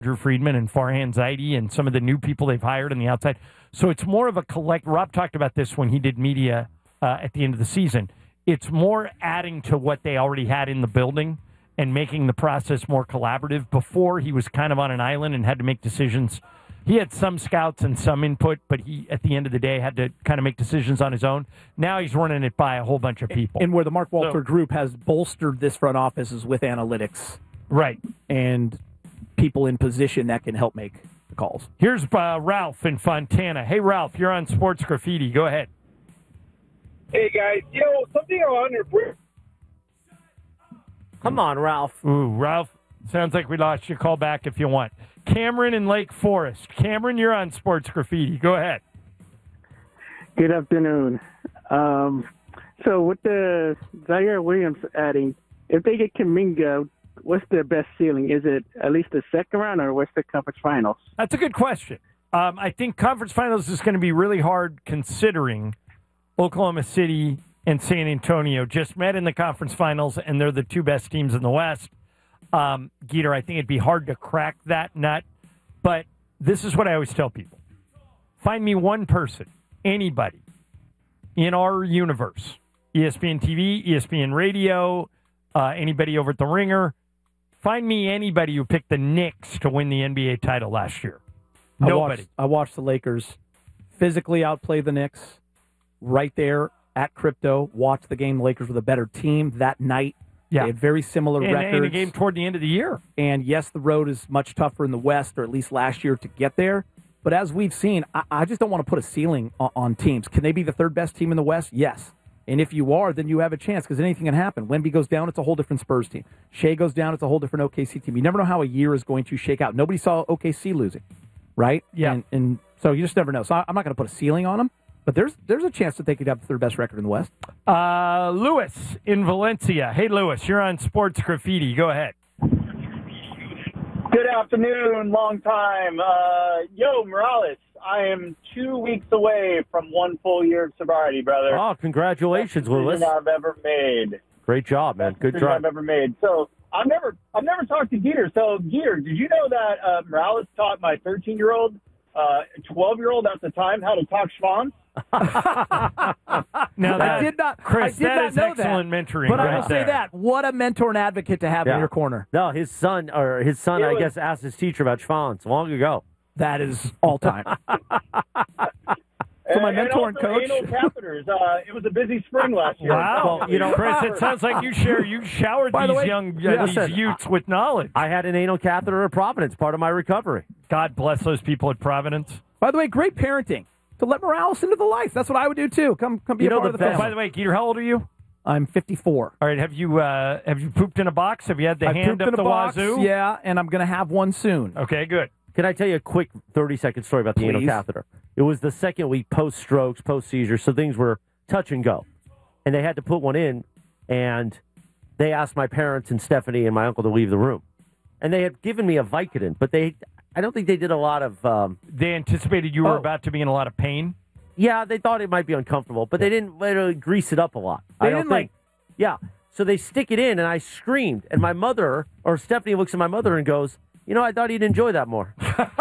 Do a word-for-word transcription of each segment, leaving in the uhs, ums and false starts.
Drew Friedman and Farhan Zaidi and some of the new people they've hired on the outside. So it's more of a collect. Rob talked about this when he did media uh, at the end of the season. It's more adding to what they already had in the building and making the process more collaborative. Before, he was kind of on an island and had to make decisions. He had some scouts and some input, but he, at the end of the day, had to kind of make decisions on his own. Now he's running it by a whole bunch of people. And where the Mark Walter So- group has bolstered this front office is with analytics. Right. And people in position that can help make the calls. Here's uh, Ralph in Fontana. Hey, Ralph, you're on Sports Graffiti. Go ahead. Hey, guys. You know, something I wonder. Come on, Ralph. Ooh, Ralph, sounds like we lost you. Call back if you want. Cameron in Lake Forest. Cameron, you're on Sports Graffiti. Go ahead. Good afternoon. Um, so with the Zaire Williams adding, if they get Kuminga, what's their best ceiling? Is it at least the second round or what's the conference finals? That's a good question. Um, I think conference finals is going to be really hard considering Oklahoma City and San Antonio just met in the conference finals, and they're the two best teams in the West. Um, Geeter, I think it'd be hard to crack that nut, but this is what I always tell people. Find me one person, anybody, in our universe, E S P N T V, E S P N Radio, uh, anybody over at The Ringer. Find me anybody who picked the Knicks to win the N B A title last year. Nobody. I watched, I watched the Lakers physically outplay the Knicks right there at Crypto. Watched the game. The Lakers were the better team that night. Yeah. They had very similar and, records. And a game toward the end of the year. And yes, the road is much tougher in the West, or at least last year, to get there. But as we've seen, I, I just don't want to put a ceiling on, on teams. Can they be the third best team in the West? Yes. And if you are, then you have a chance because anything can happen. Wemby goes down, it's a whole different Spurs team. Shea goes down, it's a whole different O K C team. You never know how a year is going to shake out. Nobody saw O K C losing, right? Yeah. And, and so you just never know. So I, I'm not going to put a ceiling on them, but there's there's a chance that they could have the third best record in the West. Uh, Lewis in Valencia. Hey, Lewis, you're on Sports Graffiti. Go ahead. Good afternoon, long time. Uh, yo, Morales, I am two weeks away from one full year of sobriety, brother. Oh, congratulations, Best decision Lewis. I've ever made. Great job, man. Best Good decision job. I've ever made. So I've never, I've never talked to Geeter. So Geeter, did you know that uh, Morales taught my thirteen-year-old, uh, twelve-year-old at the time how to talk Schwanz? Now, that, I did not, Chris, I did that not is know excellent that. mentoring But right I will there. say that. What a mentor and advocate to have Yeah. in your corner. No, his son, or his son, It I was- guess, asked his teacher about Schwanz long ago. That is all time. So my And- mentor and and also coach. anal catheters. Uh, it was a busy spring last year. Wow, Well, you know, Chris, it sounds like you share you showered By the these way, young uh, yeah, these listen, youths with knowledge. I had an anal catheter at Providence, part of my recovery. God bless those people at Providence. By the way, great parenting to let Morales into the life. That's what I would do too. Come, come be You a know part the of the best- family. By the way, Geeter, how old are you? I'm fifty-four. All right, have you uh, have you pooped in a box? Have you had the I've hand pooped up in a the box, wazoo? yeah, and I'm going to have one soon. Okay, good. Can I tell you a quick thirty-second story about the anal Please. catheter? It was the second week post-strokes, post-seizures, so things were touch and go. And they had to put one in, and they asked my parents and Stephanie and my uncle to leave the room. And they had given me a Vicodin, but they, I don't think they did a lot of, um, They anticipated you were Oh. about to be in a lot of pain. yeah, they thought it might be uncomfortable, but they didn't literally grease it up a lot. They I don't didn't, think. Yeah. So they stick it in, and I screamed. And my mother, or Stephanie looks at my mother and goes, you know, I thought he'd enjoy that more.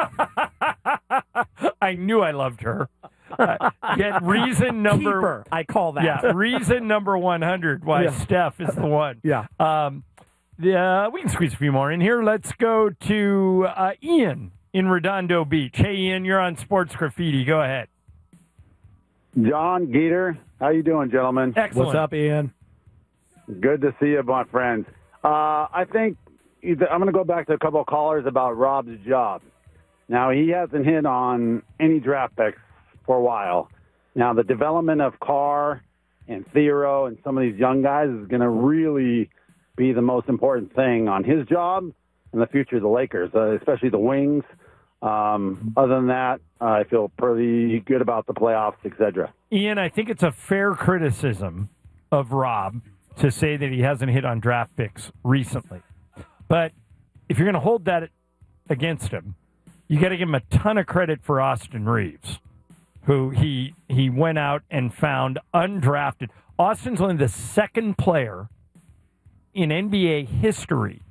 I knew I loved her. Uh, yet reason number Keeper, I call that. yeah, reason number one hundred why Yeah. Steph is the one. Yeah. Um, the, uh, we can squeeze a few more in here. Let's go to uh, Ian in Redondo Beach. Hey, Ian, you're on Sports Graffiti. Go ahead. John Geeter, how you doing, gentlemen? Excellent. What's up, Ian? Good to see you, my friends. Uh, I think either, I'm going to go back to a couple of callers about Rob's job. Now, he hasn't hit on any draft picks for a while. Now, the development of Carr and Theoro and some of these young guys is going to really be the most important thing on his job and the future of the Lakers, uh, especially the wings. Um, other than that, uh, I feel pretty good about the playoffs, et cetera. Ian, I think it's a fair criticism of Rob to say that he hasn't hit on draft picks recently. But if you're going to hold that against him, you got to give him a ton of credit for Austin Reeves, who he he went out and found undrafted. Austin's only the second player in N B A history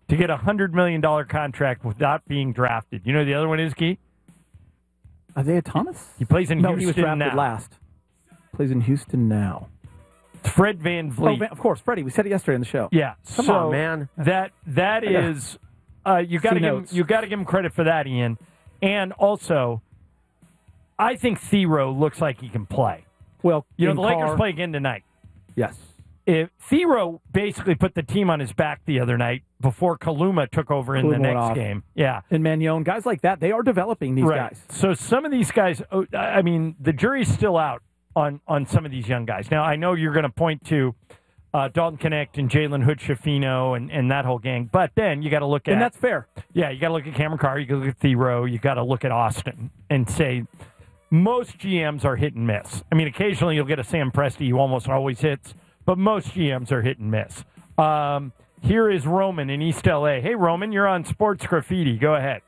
to get a one hundred million dollars contract without being drafted. You know who the other one is, Key? Isaiah Thomas? He plays in no, Houston he was drafted now. last. Plays in Houston now. Fred Van Vliet. Oh, Van- of course, Freddie. We said it yesterday on the show. Yeah. Come so on, man. That that is uh, you got to See give him, notes. you got to give him credit for that, Ian. And also, I think Thero looks like he can play. Well, You know, in the Lakers Carr- play again tonight. Yes. If Thero basically put the team on his back the other night before Kaluma took over in Kaluma the went next off. game. Yeah. And Magnon, guys like that, they are developing these Right. guys. So some of these guys, oh, I mean, the jury's still out on, on some of these young guys. Now, I know you're going to point to uh, Dalton Connect and Jalen Hood-Schifino and, and that whole gang, but then you got to look at... And that's fair. Yeah, you got to look at Cameron Carr, you got to look at Thero, you got to look at Austin and say most G Ms are hit and miss. I mean, occasionally you'll get a Sam Presti who almost always hits, but most G Ms are hit and miss. Um, here is Roman in East L A. Hey, Roman, you're on Sports Graffiti. Go ahead.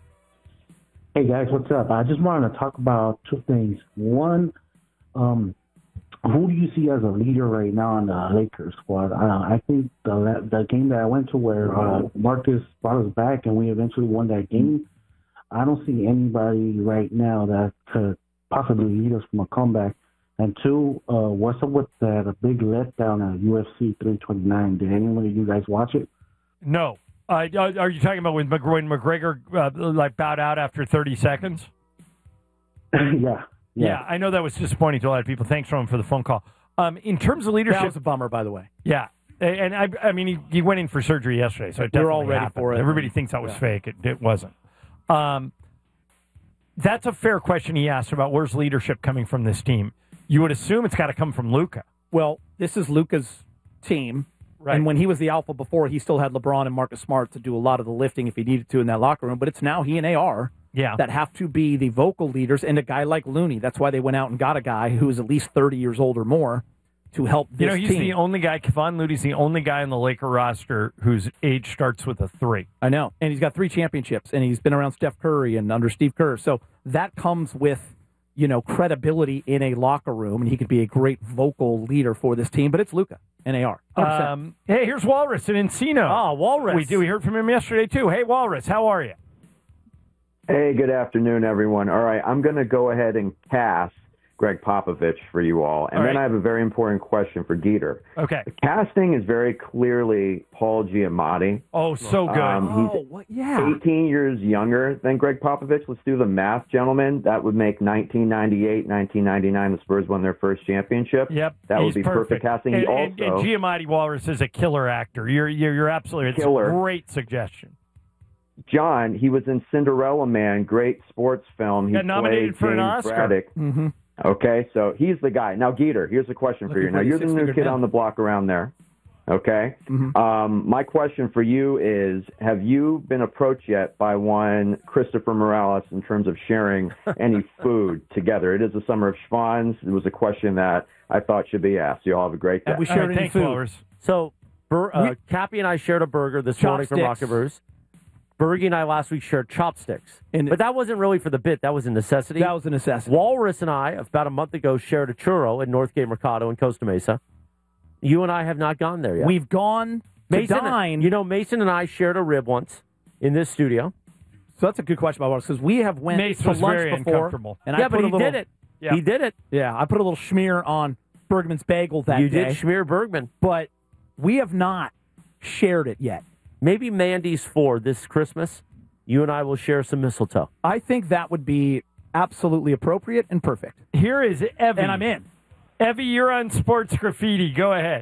Hey guys, what's up? I just wanted to talk about two things. One, um, who do you see as a leader right now in the Lakers squad? Uh, I think the the game that I went to where uh, Marcus brought us back and we eventually won that game, I don't see anybody right now that could possibly lead us from a comeback. And two, uh, what's up with that a big letdown at U F C three twenty-nine? Did anyone of you guys watch it? No. Uh, are you talking about when McGregor, when McGregor uh, like bowed out after thirty seconds? yeah, yeah. Yeah, I know that was disappointing to a lot of people. Thanks, Roman, for the phone call. Um, in terms of leadership, That was a bummer, by the way. yeah, and I, I mean, he, he went in for surgery yesterday, so it We're definitely all ready happened. for it. Everybody thinks that was Yeah. fake. It, it wasn't. Um, that's a fair question he asked about where's leadership coming from this team. You would assume it's got to come from Luka. Well, this is Luka's team. Right. And when he was the alpha before, he still had LeBron and Marcus Smart to do a lot of the lifting if he needed to in that locker room. But it's now he and A R Yeah. that have to be the vocal leaders, and a guy like Looney. That's why they went out and got a guy who is at least thirty years old or more to help this You know, he's team. the only guy, Kevon Looney's the only guy on the Laker roster whose age starts with a three. I know. And he's got three championships, and he's been around Steph Curry and under Steve Kerr. So that comes with, you know, credibility in a locker room, and he could be a great vocal leader for this team. But it's Luka and A R. Um, hey, here's Walrus in Encino. Oh, Walrus. We do. We heard from him yesterday, too. Hey, Walrus, how are you? Hey, good afternoon, everyone. All right, I'm going to go ahead and cast Greg Popovich for you all. And All then right. I have a very important question for Dieter. Okay. The casting is very clearly Paul Giamatti. Oh, so good. Um, Oh, he's what? Yeah. eighteen years younger than Greg Popovich. Let's do the math, gentlemen. That would make nineteen ninety-eight, nineteen ninety-nine, the Spurs won their first championship. Yep. That he's would be perfect casting. And, He and, and also, Giamatti Walrus is a killer actor. You're you're, you're absolutely it's Killer. a great suggestion. John, he was in Cinderella Man, great sports film. He Got nominated played for an James Oscar. Braddock. Mm-hmm. Okay, so he's the guy. Now, Geeter, here's a question for Looking you. for Now, the you're the new six-figure kid man. on the block around there. Okay? Mhm. Um, my question for you is, have you been approached yet by one Christopher Morales in terms of sharing any food together? It is the summer of Schwann's. It was a question that I thought should be asked. You all have a great day. Have we All shared right, any thanks, food? Walrus. So, Bur- uh, We- Cappy and I shared a burger this morning from Chopsticks. Rocket Brews. Bergie and I last week shared chopsticks. And- but that wasn't really for the bit. That was a necessity. That was a necessity. Walrus and I, about a month ago, shared a churro at Northgate Mercado in Costa Mesa. You and I have not gone there yet. We've gone to Mason, dine. You know, Mason and I shared a rib once in this studio. So that's a good question about Walrus, because we have went Mace to was lunch very before. uncomfortable. And yeah, I but put he a little, did it. Yeah. He did it. Yeah, I put a little schmear on Bergman's bagel that you day. did schmear Bergman. But we have not shared it yet. Maybe Mandy's for this Christmas. You and I will share some mistletoe. I think that would be absolutely appropriate and perfect. Here is Evie. And I'm in. Evie, you're on Sports Graffiti. Go ahead.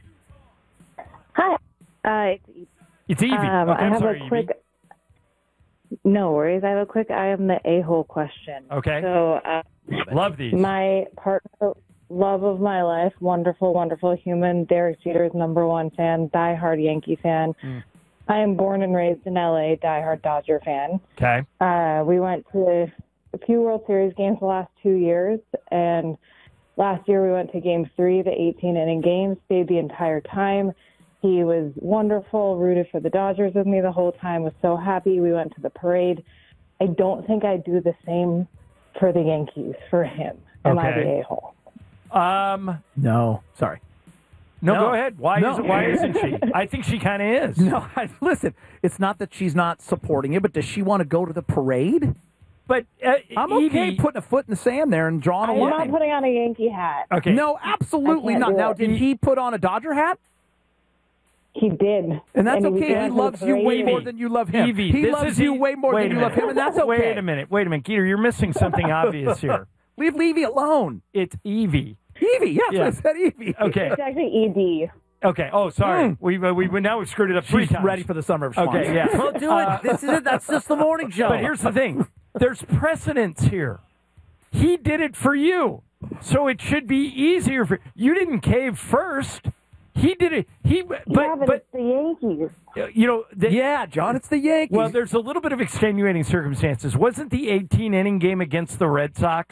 Hi. Uh, it's, It's Evie. um, okay, I I'm have sorry, a quick. Evie. No worries. I have a quick. I am the a-hole question. Okay. So uh, Love these. my partner, love of my life, wonderful, wonderful human, Derek Jeter's number one fan, diehard Yankee fan. Mm. I am born and raised in L A, diehard Dodger fan. Okay. Uh, we went to a few World Series games the last two years, and last year we went to Game Three, the eighteen-inning game. Stayed the entire time. He was wonderful, rooted for the Dodgers with me the whole time, was so happy. We went to the parade. I don't think I'd do the same for the Yankees, for him. Am I Okay. the a-hole? Um, No, sorry. No, No. go ahead. Why No. is why isn't she? I think she kind of is. No, I, listen, it's not that she's not supporting it, but does she want to go to the parade? But uh, I'm okay Evie, putting a foot in the sand there and drawing a I'm not line. putting on a Yankee hat. Okay. No, absolutely I can't not. do Now, it. did he put on a Dodger hat? He did. And that's And he okay. He went to loves the you way parade. more than you love him. Evie, he this loves is you E- way more wait than a you love minute. him, and that's okay. Wait a minute. Wait a minute, Geeter. You're missing something obvious here. Leave Levy alone. It's Evie. Evie, yes, Yeah. I said Evie. Okay. It's actually E D. Okay. Oh, sorry. Mm. We uh, we we now we've screwed it up three She's times. ready for the summer of Schwann's. Okay. Yeah. Don't do it. This is it. That's just the morning show. But here's the thing. There's precedence here. He did it for you, so it should be easier for you. Didn't cave first. He did it. He but yeah, but, but it's the Yankees. uh, you know the, Yeah, John, it's the Yankees. Well, there's a little bit of extenuating circumstances. Wasn't the eighteen inning game against the Red Sox?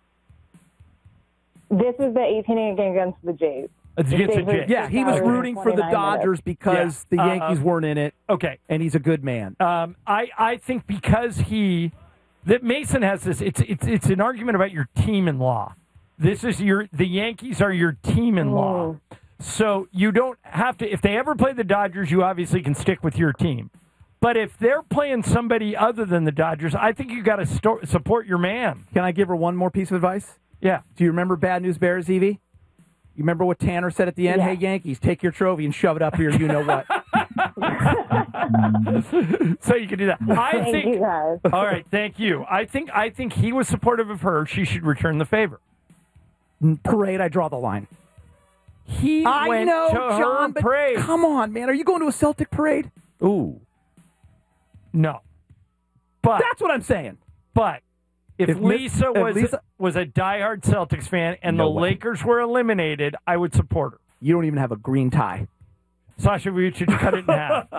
This is the eighteen inning game against the Jays. Against the Jays. Jays. yeah, he was Hours and rooting for the twenty-nine Dodgers because Yeah. the Uh, Yankees uh, weren't in it, Okay. and he's a good man. Um, I I think because he that Mason has this. It's it's it's an argument about your team-in-law. This is your the Yankees are your team-in-law. Mm. So you don't have to. If they ever play the Dodgers, you obviously can stick with your team. But if they're playing somebody other than the Dodgers, I think you got to sto- support your man. Can I give her one more piece of advice? Yeah. Do you remember Bad News Bears, Evie? You remember what Tanner said at the end? Yeah. Hey, Yankees, take your trophy and shove it up here. You know what? So you can do that. I Thank think. you guys. All right. Thank you. I think I think he was supportive of her. She should return the favor. Parade, I draw the line. He I went know, to John, her but parade. come on, man. Are you going to a Celtic parade? Ooh. No. But That's what I'm saying. but if, If Miss- Lisa if was Lisa- was a diehard Celtics fan and No the way. Lakers were eliminated, I would support her. You don't even have a green tie. Sasha, we should cut it in half.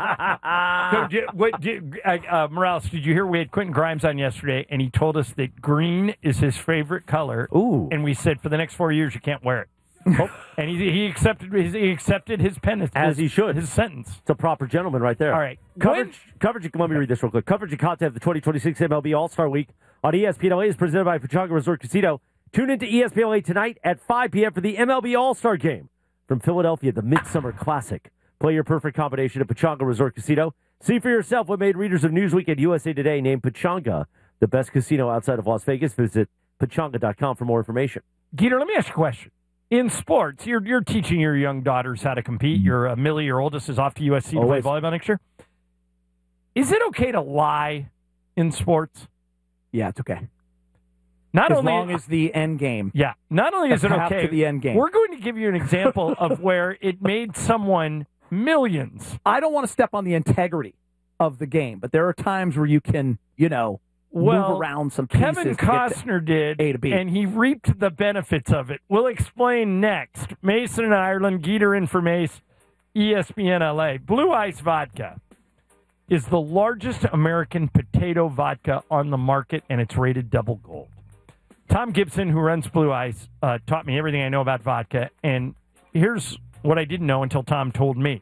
so, did, what, did, uh, uh, Morales, did you hear we had Quentin Grimes on yesterday, and he told us that green is his favorite color. Ooh. And we said for the next four years you can't wear it. Oh, and he, he accepted his he accepted his penance As his- he should. his sentence. It's a proper gentleman right there. All right. Coverage, coverage. Let me read this real quick. Coverage and content of the twenty twenty-six M L B All-Star Week on E S P N L A is presented by Pechanga Resort Casino. Tune into E S P N L A tonight at five p.m. for the M L B All-Star Game from Philadelphia, the Midsummer Classic. Play your perfect combination at Pechanga Resort Casino. See for yourself what made readers of Newsweek and U S A Today name Pechanga the best casino outside of Las Vegas. Visit pechanga dot com for more information. Geeter, let me ask you a question. In sports, you're you're teaching your young daughters how to compete. Your uh, Millie, your oldest, is off to U S C to Always. play volleyball next year. Is it okay to lie in sports? Yeah, it's okay. Not as only long as the end game. yeah, not only is The it path okay to the end game. We're going to give you an example of where it made someone millions. I don't want to step on the integrity of the game, but there are times where you can, you know, Well, move around some pieces. Kevin to get to- Costner did, A to B. and he reaped the benefits of it. We'll explain next. Mason and Ireland, Geeter in for Mace, E S P N L A. Blue Ice Vodka is the largest American potato vodka on the market, and it's rated double gold. Tom Gibson, who runs Blue Ice, uh, taught me everything I know about vodka, and here's what I didn't know until Tom told me.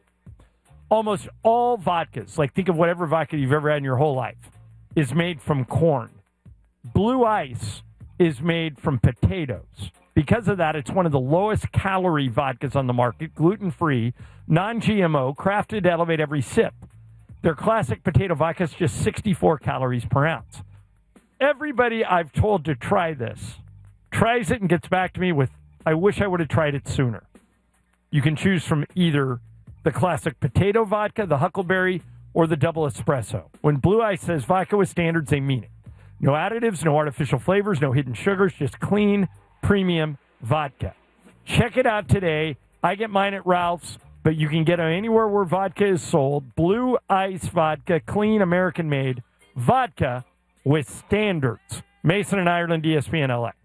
Almost all vodkas, like think of whatever vodka you've ever had in your whole life, is made from corn. Blue Ice is made from potatoes. Because of that, it's one of the lowest calorie vodkas on the market, gluten-free, non-G M O, crafted to elevate every sip. Their classic potato vodka is just sixty-four calories per ounce. Everybody I've told to try this tries it and gets back to me with, I wish I would have tried it sooner. You can choose from either the classic potato vodka, the Huckleberry, or the double espresso. When Blue Ice says vodka with standards, they mean it. No additives, no artificial flavors, no hidden sugars, just clean, premium vodka. Check it out today. I get mine at Ralph's, but you can get it anywhere where vodka is sold. Blue Ice Vodka, clean, American-made vodka with standards. Mason and Ireland, E S P N L A.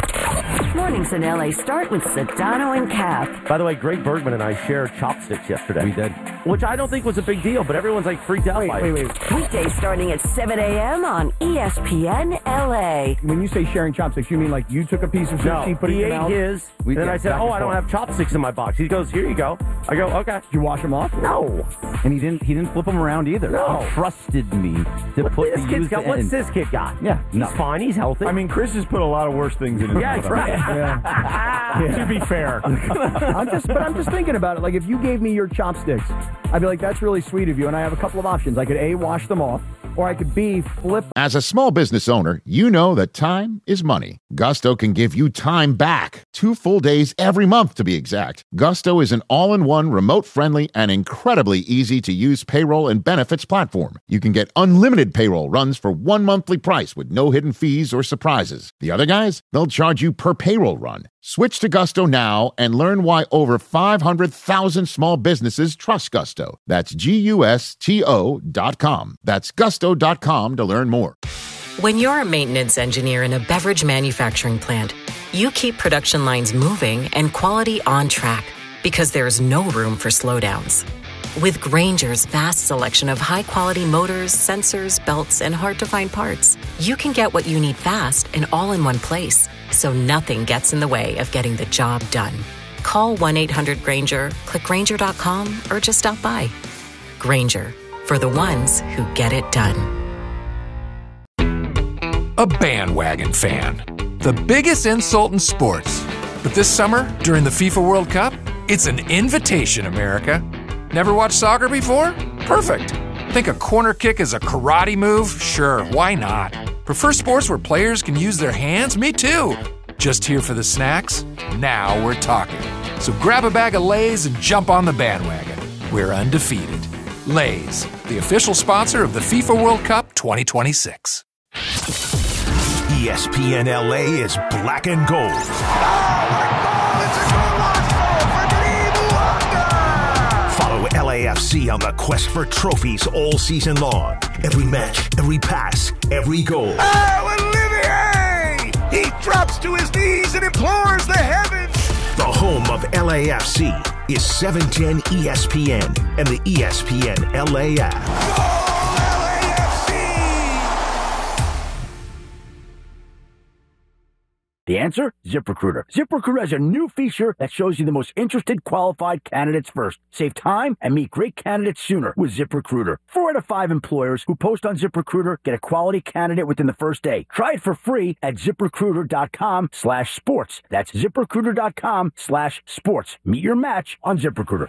Mornings in L A start with Sedano and Cap. By the way, Greg Bergman and I shared chopsticks yesterday. We did. Which I don't think was a big deal, but everyone's like freaked out by Wait, it. wait, wait. Weekdays starting at seven a.m. on E S P N L A. When you say sharing chopsticks, you mean like you took a piece of No, sushi, put it he in your ate mouth? his, We and then did, I said, back oh, and I don't forth. have chopsticks in my box. He goes, here you go. I go, okay. Did you wash them off? No. And he didn't. He didn't flip them around either. No. He trusted me to put This the kid's use got, the what's end. this kid got? Yeah, He's no. fine. He's healthy. I mean, Chris has put a lot of worse things in his yeah, mouth. that's right. Yeah. To be fair. I'm just, but I'm just thinking about it. Like, if you gave me your chopsticks, I'd be like, that's really sweet of you. And I have a couple of options. I could A, wash them off, or I could B, flip. As a small business owner, you know that time is money. Gusto can give you time back. Two full days every month, to be exact. Gusto is an all-in-one, remote-friendly, and incredibly easy-to-use payroll and benefits platform. You can get unlimited payroll runs for one monthly price with no hidden fees or surprises. The other guys, they'll charge you per payroll run. Switch to Gusto now and learn why over five hundred thousand small businesses trust Gusto. That's G U S T O dot com. That's gusto dot com to learn more. When you're a maintenance engineer in a beverage manufacturing plant, you keep production lines moving and quality on track because there's no room for slowdowns. With Grainger's vast selection of high-quality motors, sensors, belts, and hard-to-find parts, you can get what you need fast and all in one place, so nothing gets in the way of getting the job done. Call one eight hundred Grainger, click Grainger dot com, or just stop by. Grainger, for the ones who get it done. A bandwagon fan. The biggest insult in sports. But this summer, during the FIFA World Cup, it's an invitation, America. Never watched soccer before? Perfect. Think a corner kick is a karate move? Sure, why not? Prefer sports where players can use their hands? Me too. Just here for the snacks? Now we're talking. So grab a bag of Lay's and jump on the bandwagon. We're undefeated. Lay's, the official sponsor of the FIFA World Cup twenty twenty-six. E S P N L A is black and gold. Follow L A F C on the quest for trophies all season long. Every match, every pass, every goal. Oh, Olivier! He drops to his knees and implores the heavens. The home of L A F C is seven ten E S P N and the E S P N L A app. The answer? ZipRecruiter. ZipRecruiter has a new feature that shows you the most interested qualified candidates first. Save time and meet great candidates sooner with ZipRecruiter. Four out of five employers who post on ZipRecruiter get a quality candidate within the first day. Try it for free at ZipRecruiter.com slash sports. That's ZipRecruiter.com slash sports. Meet your match on ZipRecruiter.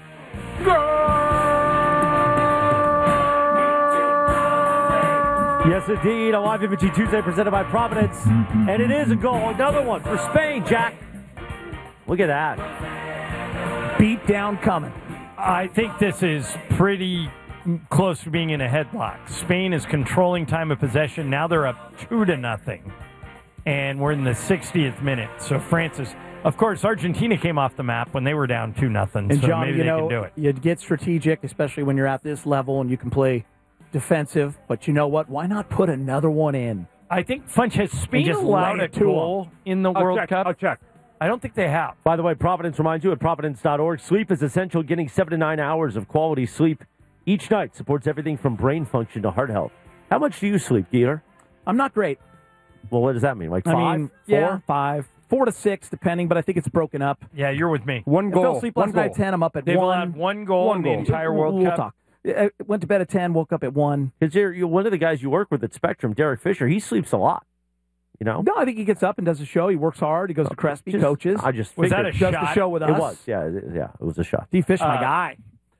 Yes, indeed. A live imaging Tuesday presented by Providence. And it is a goal. Another one for Spain, Jack. Look at that. Beat down coming. I think this is pretty close to being in a headlock. Spain is controlling time of possession. Now they're up two to nothing. And we're in the sixtieth minute. So France is, of course, Argentina came off the map when they were down two nothing. And so John, maybe you they know, can do it. you get strategic, especially when you're at this level and you can play defensive, but you know what? Why not put another one in? I think Funch has Spain just allowed lay a it to goal in the I'll World check, Cup. I'll check. I don't think they have. By the way, Providence reminds you at providence dot org, sleep is essential. Getting seven to nine hours of quality sleep each night supports everything from brain function to heart health. How much do you sleep, Geeter? I'm not great. Well, what does that mean? Like I five, mean, four? yeah, five, four to six, depending, but I think it's broken up. Yeah, you're with me. One goal. I fell asleep last night at ten. I'm up at They've one. allowed one goal One in goal. the entire World we'll Cup. Talk. I went to bed at ten, woke up at one. Because you're, you're one of the guys you work with at Spectrum, Derek Fisher. He sleeps a lot. You know? No, I think he gets up and does a show. He works hard. He goes to Crespi, Just- coaches. I just Was that figured. a does shot? the show with us. It was. Yeah, it, yeah, it was a shot. Steve Fish, my Uh, guy.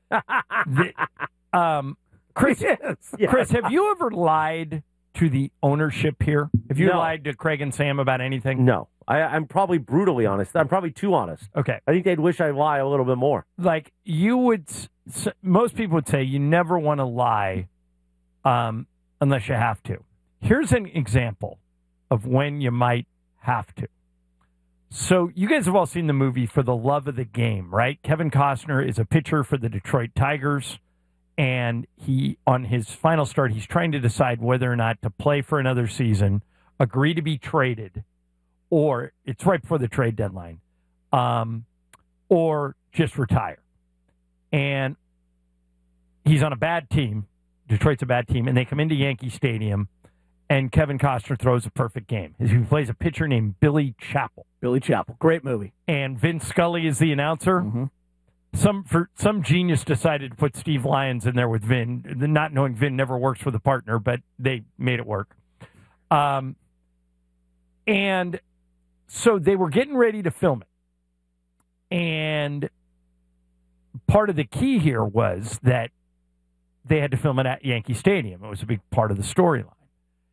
The- um, Chris, Yes, yes. Chris, have you ever lied to the ownership here? Have you No. lied to Craig and Sam about anything? No. I, I'm probably brutally honest. I'm probably too honest. Okay. I think they'd wish I'd lie a little bit more. Like you would, s- s- most people would say you never want to lie um, unless you have to. Here's an example of when you might have to. So you guys have all seen the movie For the Love of the Game, right? Kevin Costner is a pitcher for the Detroit Tigers, and he, on his final start, he's trying to decide whether or not to play for another season, agree to be traded, or it's right before the trade deadline, um, or just retire. And he's on a bad team. Detroit's a bad team, and they come into Yankee Stadium, and Kevin Costner throws a perfect game. He plays a pitcher named Billy Chappell. Billy Chappell. Great movie. And Vince Scully is the announcer. Mm-hmm. Some for some genius decided to put Steve Lyons in there with Vin, not knowing Vin never works with a partner, but they made it work. Um, and so they were getting ready to film it. And part of the key here was that they had to film it at Yankee Stadium. It was a big part of the storyline.